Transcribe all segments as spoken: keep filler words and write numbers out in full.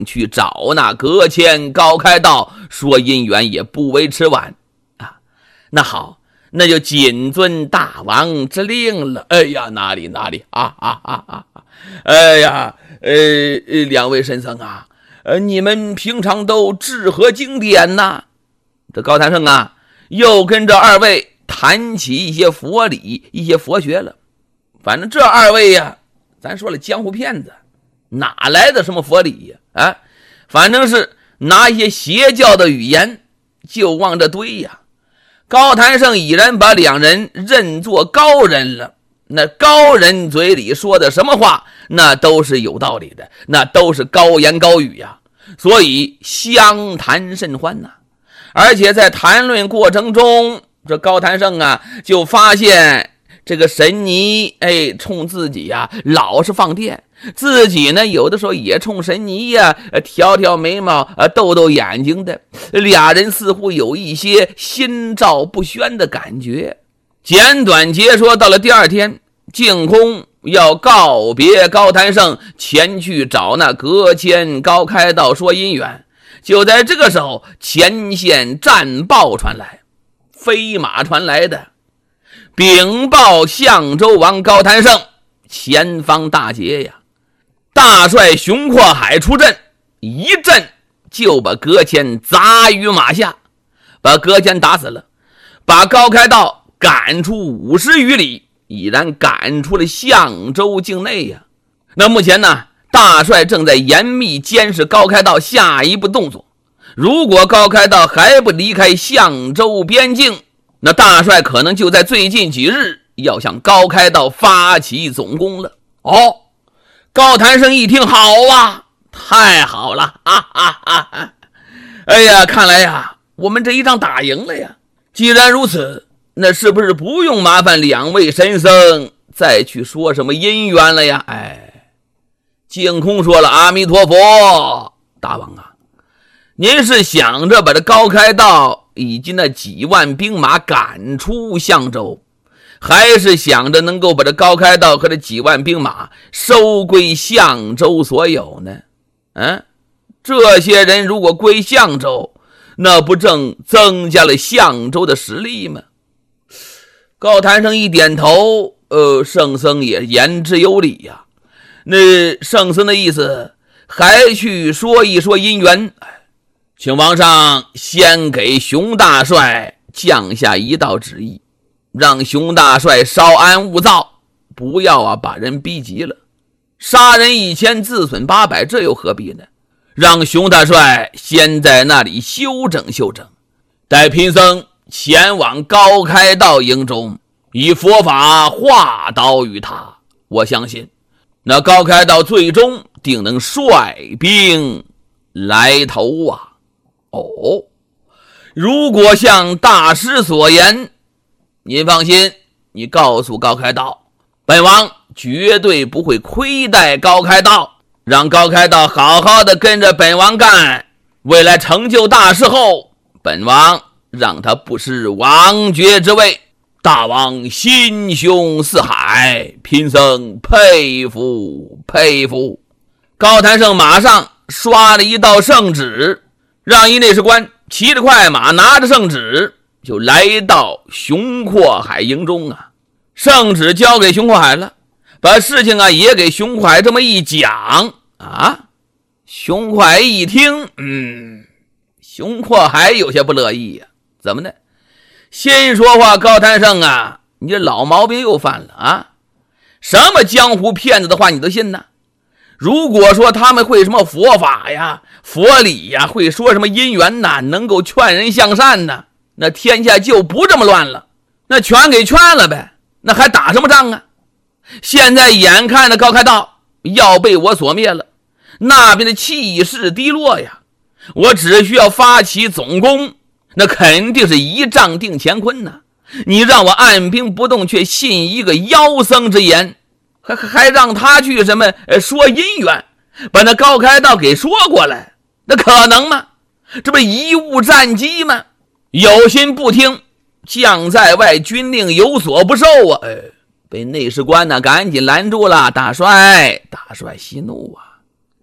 去找那阁迁高开道说姻缘也不为迟晚啊。那好，那就谨遵大王之令了。哎呀，哪里哪里啊啊啊啊！哎呀，呃，两位神僧啊，呃，你们平常都治何经典呢？这高谭胜啊，又跟这二位谈起一些佛理、一些佛学了。反正这二位呀、啊，咱说了江湖骗子，哪来的什么佛理呀？啊，反正是拿一些邪教的语言就往这堆呀。高谭胜已然把两人认作高人了，那高人嘴里说的什么话，那都是有道理的，那都是高言高语呀，所以相谈甚欢呐。而且在谈论过程中，这高谭胜啊就发现这个神尼哎冲自己呀、啊、老是放电，自己呢有的时候也冲神尼呀、啊、调调眉毛啊逗逗眼睛的，俩人似乎有一些心照不宣的感觉。简短截说，到了第二天，净空要告别高谭胜，前去找那阁迁高开道说姻缘。就在这个时候，前线战报传来，飞马传来的禀报相州王高谭胜，前方大捷呀！大帅熊阔海出阵，一阵就把阁迁砸于马下，把阁迁打死了，把高开道赶出五十余里，已然赶出了相州境内呀。那目前呢，大帅正在严密监视高开道下一步动作。如果高开道还不离开相州边境，那大帅可能就在最近几日要向高开道发起总攻了。哦，高谭胜一听，好啊，太好了啊啊啊！哎呀，看来呀，我们这一仗打赢了呀。既然如此，那是不是不用麻烦两位神僧再去说什么姻缘了呀？哎，净空说了，阿弥陀佛，大王啊，您是想着把这高开道以及那几万兵马赶出相州，还是想着能够把这高开道和这几万兵马收归相州所有呢？嗯，这些人如果归相州，那不正增加了相州的实力吗？高谭胜一点头，呃，圣僧也言之有理呀、啊。那圣僧的意思，还去说一说姻缘，请王上先给熊大帅降下一道旨意，让熊大帅稍安勿躁，不要啊把人逼急了。杀人一千，自损八百，这又何必呢？让熊大帅先在那里休整休整，待贫僧前往高开道营中，以佛法化刀于他。我相信那高开道最终定能率兵来投啊。哦，如果像大师所言，您放心，你告诉高开道，本王绝对不会亏待高开道，让高开道好好的跟着本王干，未来成就大事后，本王让他不失王爵之位。大王心胸似海，贫僧佩服佩服。高谭胜马上刷了一道圣旨，让一内侍官骑着快马，拿着圣旨就来到熊阔海营中啊。圣旨交给熊阔海了，把事情啊也给熊阔海这么一讲啊。熊阔海一听，嗯，熊阔海有些不乐意呀、啊，怎么呢？先说话，高谭胜啊，你这老毛病又犯了啊！什么江湖骗子的话你都信呢？如果说他们会什么佛法呀、佛理呀，会说什么姻缘呐，能够劝人向善呐，那天下就不这么乱了，那全给劝了呗，那还打什么仗啊？现在眼看着高开道要被我所灭了，那边的气势低落呀，我只需要发起总攻，那肯定是一仗定乾坤呐！你让我按兵不动，却信一个妖僧之言，还还让他去什么说姻缘，把那高开道给说过来，那可能吗？这不贻误战机吗？有心不听，将在外，军令有所不受啊！哎，被内侍官呢赶紧拦住了。大帅，大帅息怒啊！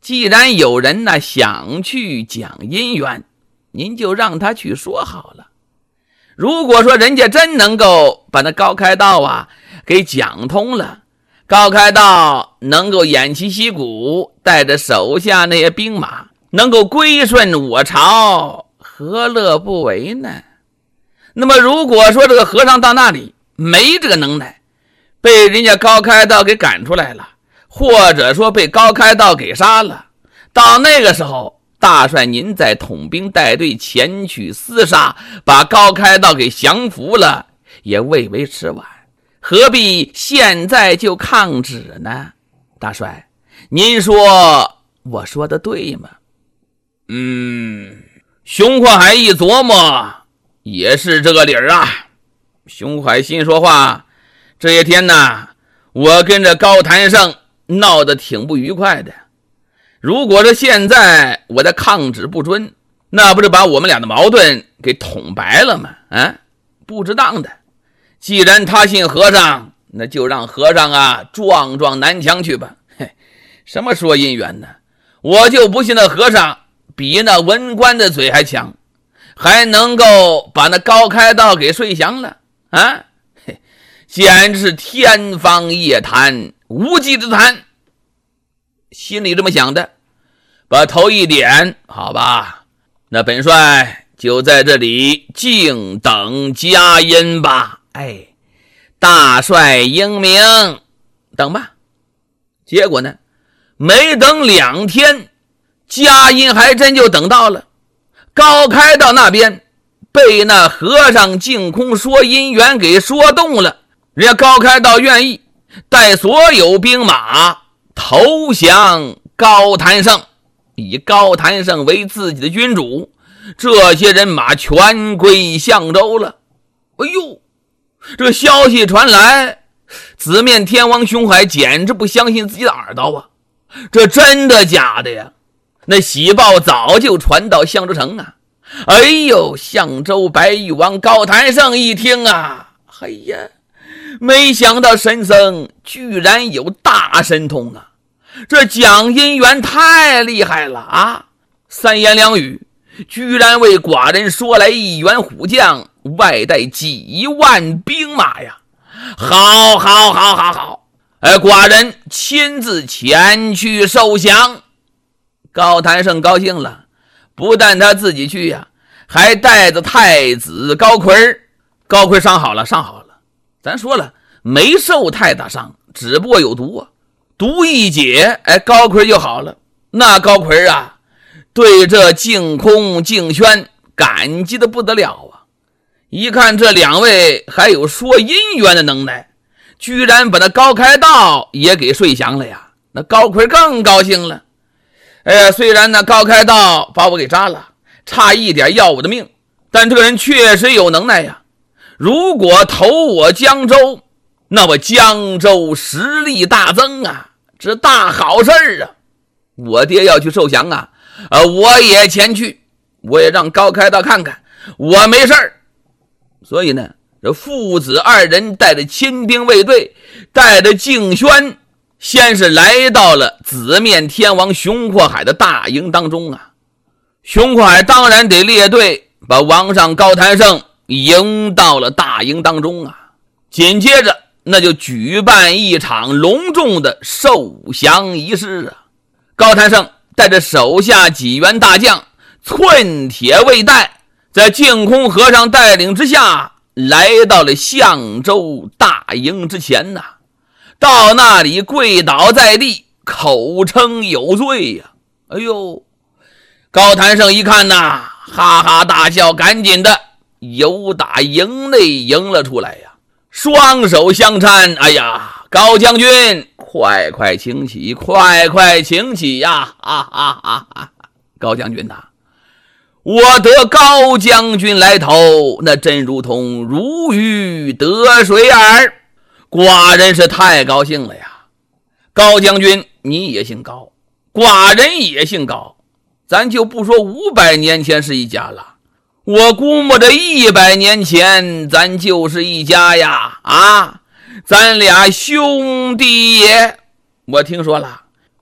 既然有人呢想去讲姻缘，您就让他去说好了。如果说人家真能够把那高开道啊给讲通了，高开道能够偃旗息鼓，带着手下那些兵马能够归顺我朝，何乐不为呢？那么如果说这个和尚到那里没这个能耐，被人家高开道给赶出来了，或者说被高开道给杀了，到那个时候大帅您再统兵带队前去厮杀，把高开道给降服了，也未为迟晚，何必现在就抗旨呢？大帅，您说我说的对吗？嗯，熊阔海一琢磨，也是这个理儿啊。熊海心说话，这些天呢，我跟着高谭胜闹得挺不愉快的。如果是现在我的抗旨不遵，那不是把我们俩的矛盾给捅白了吗？啊，不值当的。既然他信和尚，那就让和尚啊撞撞南墙去吧。嘿，什么说姻缘呢？我就不信那和尚比那文官的嘴还强，还能够把那高开道给睡降了啊！嘿，简直是天方夜谭，无稽之谈。心里这么想的，把头一点，好吧，那本帅就在这里静等佳音吧。哎，大帅英明，等吧。结果呢，没等两天，佳音还真就等到了。高开道那边被那和尚净空说姻缘给说动了，人家高开道愿意带所有兵马投降高谭胜，以高谭胜为自己的君主，这些人马全归相州了。哎呦，这个消息传来，紫面天王熊海简直不相信自己的耳朵啊！这真的假的呀？那喜报早就传到相州城啊！哎呦，相州白玉王高谭胜一听啊，哎呀，没想到神僧居然有大神通啊！这讲姻缘太厉害了啊！三言两语居然为寡人说来一员虎将，外带几万兵马呀！好好好好好，哎，寡人亲自前去受降。高谭胜高兴了，不但他自己去呀、啊，还带着太子高魁。高魁伤好了，伤好了。咱说了，没受太大伤，只不过有毒啊。毒一解，哎，高魁就好了。那高魁啊，对这净空净轩感激的不得了啊！一看这两位还有说姻缘的能耐，居然把那高开道也给睡降了呀！那高魁更高兴了。哎呀，虽然那高开道把我给扎了，差一点要我的命，但这个人确实有能耐呀！如果投我江州，那我江州实力大增啊，这大好事儿啊！我爹要去受降啊，呃，我也前去，我也让高开道看看我没事儿。所以呢，这父子二人带着亲兵卫队，带着敬轩，先是来到了紫面天王熊阔海的大营当中啊。熊阔海当然得列队把王上高谭胜迎到了大营当中啊。紧接着那就举办一场隆重的受降仪式啊。高谭胜带着手下几员大将，寸铁未带，在净空和尚带领之下，来到了相州大营之前呐、啊。到那里跪倒在地，口称有罪呀、啊！哎呦，高谭胜一看呐，哈哈大笑，赶紧的由打营内迎了出来呀，双手相搀。哎呀，高将军，快快请起，快快请起呀！哈哈哈哈！高将军呐、啊，我得高将军来投，那真如同如鱼得水耳。寡人是太高兴了呀！高将军你也姓高，寡人也姓高，咱就不说五百年前是一家了，我估摸着一百年前咱就是一家呀！啊，咱俩兄弟也。我听说了，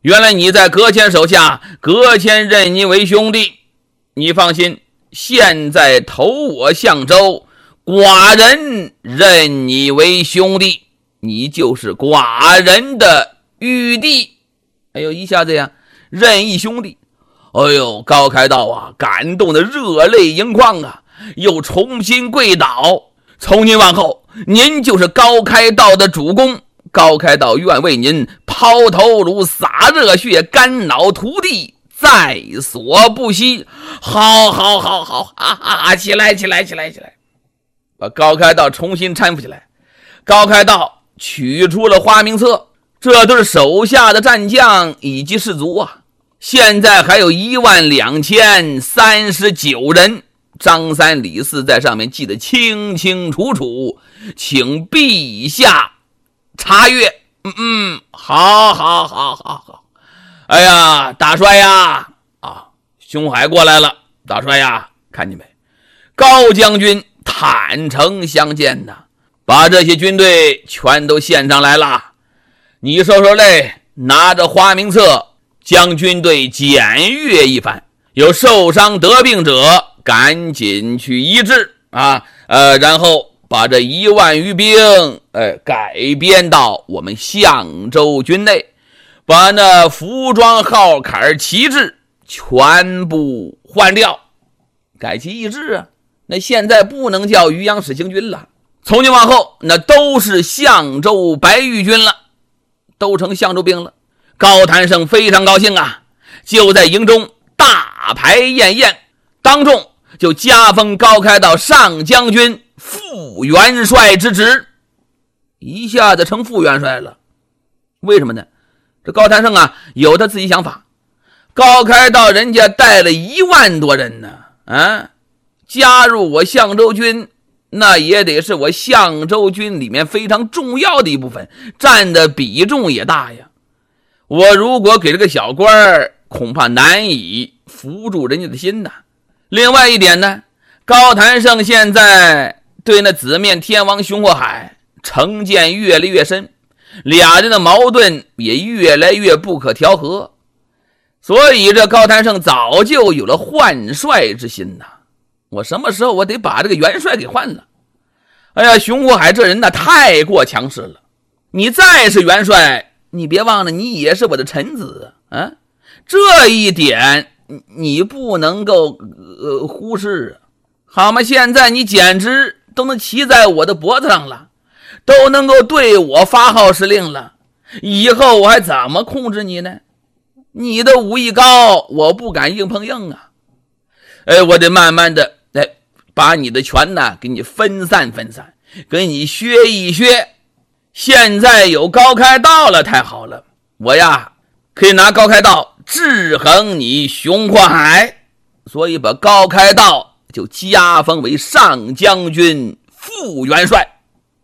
原来你在阁迁手下，阁迁认你为兄弟。你放心，现在投我相州，寡人认你为兄弟，你就是寡人的玉帝。哎呦，一下子呀，认义兄弟。哎呦，高开道啊，感动的热泪盈眶啊，又重新跪倒。从今往后，您就是高开道的主公，高开道愿为您抛头颅、洒热血、肝脑涂地，在所不惜。好好好好，哈哈，起来起来起来起来，把高开道重新搀扶起来。高开道取出了花名册，这都是手下的战将以及士卒啊，现在还有一万两千三十九人，张三李四在上面记得清清楚楚，请陛下查阅。嗯嗯，好好好好好。哎呀，大帅呀，啊，熊海过来了，大帅呀，看见没？高将军坦诚相见呐，把这些军队全都献上来了。你受受累，拿着花名册，将军队检阅一番，有受伤得病者，赶紧去医治啊！呃，然后把这一万余兵，呃，改编到我们相州军内，把那服装、号坎、旗帜全部换掉，改其意志啊！那现在不能叫渔阳使行军了，从今往后，那都是相州白玉军了，都成相州兵了。高谭胜非常高兴啊，就在营中大排宴宴，当众就加封高开道上将军、副元帅之职，一下子成副元帅了。为什么呢？这高谭胜啊，有他自己想法。高开道人家带了一万多人呢，啊，加入我相州军，那也得是我相州军里面非常重要的一部分，占的比重也大呀。我如果给这个小官，恐怕难以扶住人家的心呐。另外一点呢，高谭胜现在对那紫面天王熊火海成见越来越深，俩人的矛盾也越来越不可调和，所以这高谭胜早就有了换帅之心呐。我什么时候我得把这个元帅给换了？哎呀，熊火海这人呢太过强势了，你再是元帅，你别忘了你也是我的臣子啊，这一点你不能够呃忽视啊，好吗？现在你简直都能骑在我的脖子上了，都能够对我发号施令了，以后我还怎么控制你呢？你的武艺高，我不敢硬碰硬啊。哎，我得慢慢的哎，把你的权呢给你分散分散，给你削一削。现在有高开道了，太好了，我呀可以拿高开道制衡你熊火海，所以把高开道就加封为上将军、副元帅。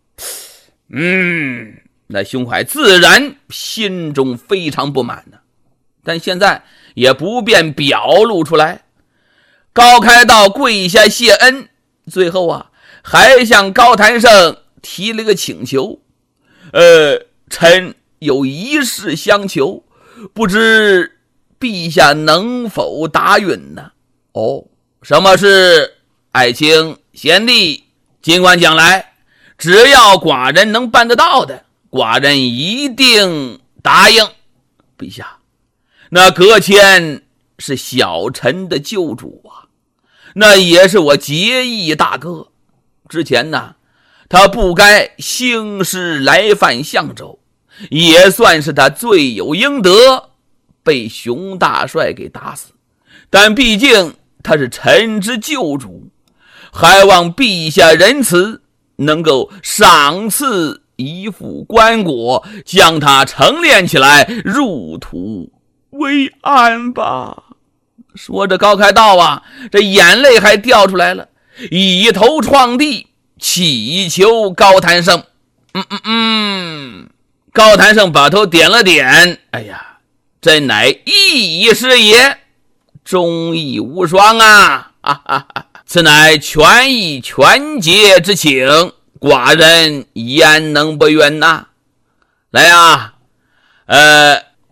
嗯，那熊海自然心中非常不满呢，但现在也不便表露出来。高开道跪下谢恩，最后啊还向高谭胜提了个请求，呃，臣有一事相求，不知陛下能否答允呢？哦，什么事？爱卿贤弟尽管讲来，只要寡人能办得到的，寡人一定答应。陛下，那阁迁是小臣的救主啊，那也是我结义大哥。之前呢，他不该兴师来犯相州，也算是他罪有应得，被熊大帅给打死。但毕竟他是臣之救主，还望陛下仁慈，能够赏赐一副棺椁，将他成殓起来，入土为安吧。说着高开道啊，这眼泪还掉出来了，以头撞地，祈求高谭胜。嗯嗯嗯，高谭胜把头点了点，哎呀，真乃义士也，忠义无双啊！哈哈哈，此乃权宜权节之请，寡人焉能不允呐？来啊，呃，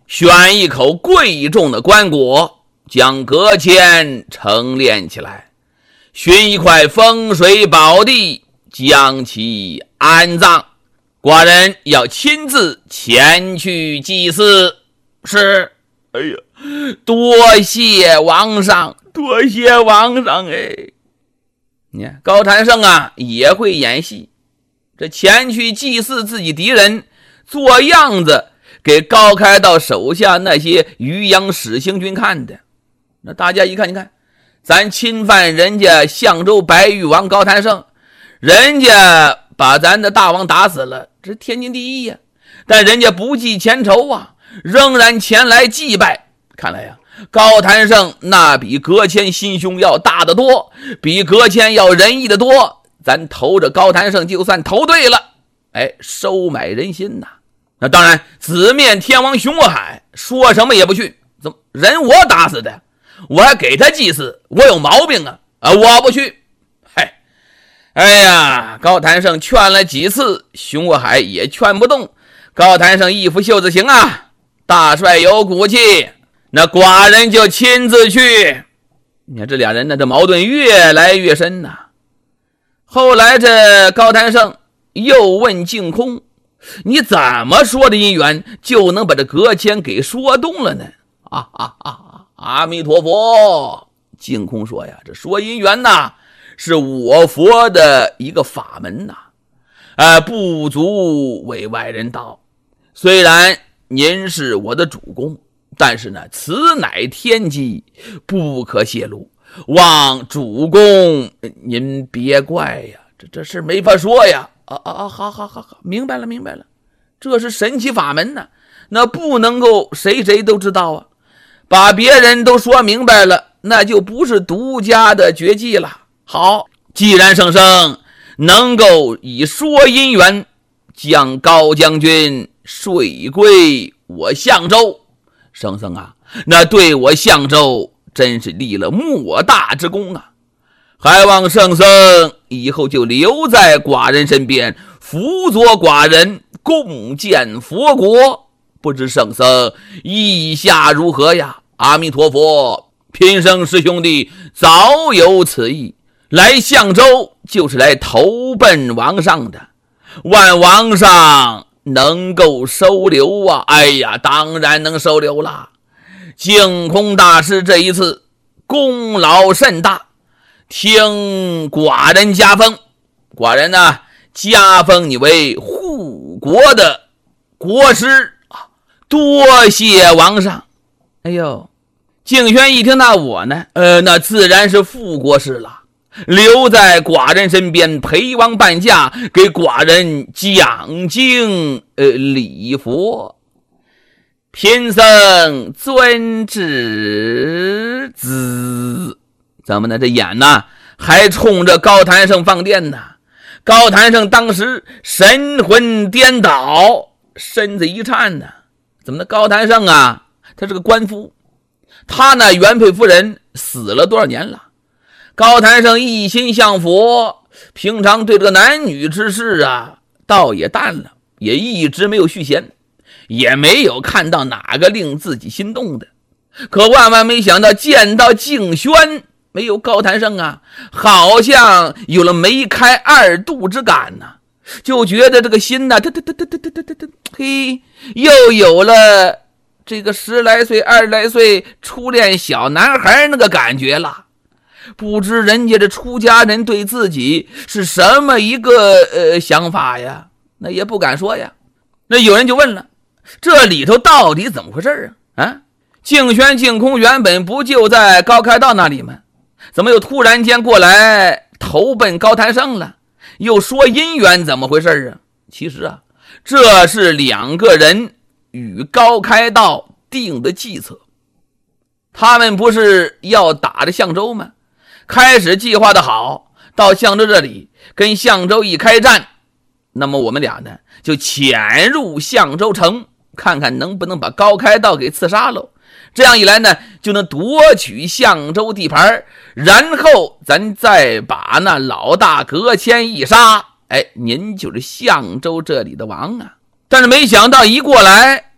选一口贵重的棺椁，将搁浅陈列起来，寻一块风水宝地，将其安葬。寡人要亲自前去祭祀。是。哎呀，多谢王上，多谢王上。哎，你看高谭胜啊也会演戏，这前去祭祀自己敌人，做样子给高开道手下那些渔阳使星军看的。那大家一看，你看咱侵犯人家相州白玉王高谭胜，人家把咱的大王打死了，这天经地义呀、啊。但人家不计前仇啊，仍然前来祭拜。看来呀、啊，高谭胜那比葛谦心胸要大得多，比葛谦要仁义得多。咱投着高谭胜就算投对了，哎，收买人心呐。那当然，紫面天王熊过海说什么也不去，怎么人我打死的，我还给他祭祀，我有毛病啊？啊，我不去。嗨，哎呀，高谭胜劝了几次，熊过海也劝不动。高谭胜一拂袖子，行啊，大帅有骨气，那寡人就亲自去。你看这俩人呢，这矛盾越来越深呐。后来这高谭胜又问净空，你怎么说的姻缘就能把这葛谦给说动了呢？啊啊啊！阿弥陀佛。净空说呀，这说姻缘呐，是我佛的一个法门呐，呃，不足为外人道。虽然您是我的主公，但是呢，此乃天机，不可泄露，望主公您别怪呀，这这事没法说呀。啊啊啊！好好好好，明白了明白了，这是神奇法门呢，那不能够谁谁都知道啊。把别人都说明白了，那就不是独家的绝技了。好，既然圣上能够以说姻缘将高将军税归我相州，圣上啊，那对我相州真是立了莫大之功啊！还望圣上以后就留在寡人身边，辅佐寡人共建佛国。不知圣上意下如何呀？阿弥陀佛，贫生师兄弟早有此意，来相州就是来投奔王上的，万王上能够收留啊！哎呀，当然能收留了。净空大师这一次功劳甚大，听寡人加封，寡人呢加封你为护国的国师，多谢王上。哎呦，敬轩一听，那我呢呃，那自然是副国师了，留在寡人身边陪王伴驾，给寡人讲经呃礼佛。贫僧遵旨。滋，怎么呢？这眼呢还冲着高谭胜放电呢。高谭胜当时神魂颠倒，身子一颤呢。怎么呢？高谭胜啊，他是个官夫，他呢原配夫人死了多少年了。高谭胜一心向佛，平常对这个男女之事啊倒也淡了，也一直没有续弦，也没有看到哪个令自己心动的。可万万没想到，见到敬轩，没有高谭胜啊，好像有了梅开二度之感呢、啊，就觉得这个心呢、啊，它它它它它它它它，嘿，又有了这个十来岁、二十来岁初恋小男孩那个感觉了。不知人家这出家人对自己是什么一个呃想法呀？那也不敢说呀。那有人就问了，这里头到底怎么回事啊？啊，敬轩、敬空原本不就在高开道那里吗？怎么又突然间过来投奔高谭胜了？又说姻缘，怎么回事啊？其实啊，这是两个人与高开道定的计策。他们不是要打着相州吗？开始计划的好，到相州这里跟相州一开战，那么我们俩呢就潜入相州城，看看能不能把高开道给刺杀了。这样一来呢，就能夺取相州地盘，然后咱再把那老大葛谦一杀，哎，您就是相州这里的王啊。但是没想到一过来，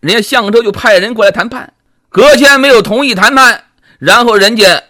人家相州就派人过来谈判，葛谦没有同意谈判，然后人家